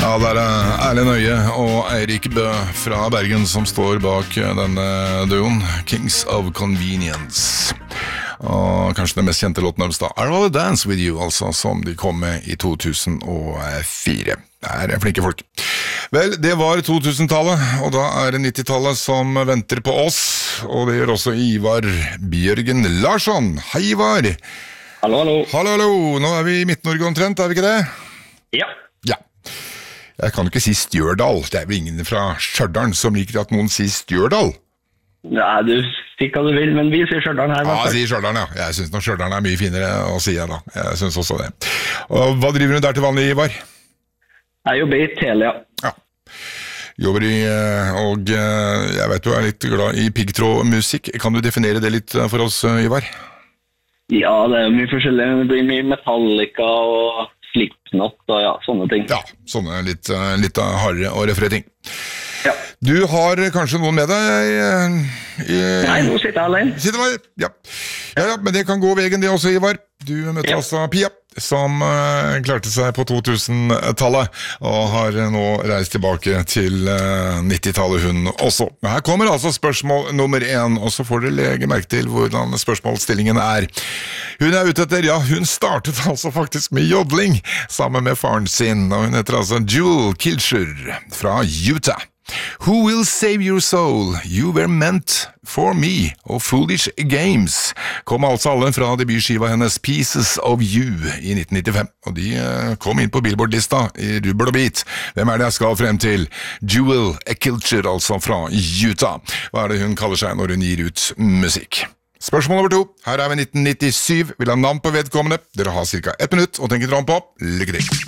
Ja, det Erlend Øye og Eirik Bø fra Bergen som står bak denne duoen, Kings of Convenience. Og kanskje den mest kjente låten deres da, I Rather Dance With You, altså, som de kom med i 2004. Det flinke folk. Vel, det var 2000-tallet, og da det 90-tallet som venter på oss, og det gjør også Ivar Bjørgen Larsson. Hei, Ivar! Hallo, hallo. Hallo, hallo. Nå vi i Midt-Norge omtrent, vi ikke det? Ja. Ja. Jeg kan ikke si Stjørdal. Det vel ingen fra Stjørdal som liker at noen sier Stjørdal. Nei, du sier hva du vil, men vi sier Stjørdal her. Ja, jeg sier Stjørdal, ja. Jeg synes nok Stjørdal mye finere å si, da. Jeg synes også det. Og hva driver du der til vanlig, Ivar? Jeg jobber i Telia. Ja. Jobber i, og jeg vet du litt glad i piggtrådmusikk. Kan du definere det litt for oss, Ivar? Ja, det mye forskjellig. Det blir mye Metallica og Slipknot og ja, sånne ting. Ja, sånne litt hardere og røffere ting. Ja. Du har kanskje noen med deg? Nei, nå sitter jeg alene. Sitter du der? Ja. Ja, men det kan gå veien det også, Ivar. Du møtte altså Pia, som klarte seg på 2000-tallet, og har nå reist tilbake til 90-tallet hun også. Her kommer altså spørsmål nummer 1, og så får dere legge merke til hvordan spørsmålsstillingen Hun ute etter, ja, hun startet altså faktisk med jodling, sammen med faren sin, og hun heter altså Jewel Kilcher fra Utah. Who will save your soul? You were meant for me, og Foolish Games kom altså alle fra debutskiva hennes Pieces of You i 1995, og de kom inn på Billboard-lista i rubbel og bit. Hvem det jeg skal frem til? Jewel Kilcher, altså fra Utah. Hva det hun kaller seg når hun gir ut musikk? Spørsmål nummer 2. Her vi 1997. Vil ha navn på vedkommende. Dere har cirka 1 minutt å tenke dere om på. Lykke til!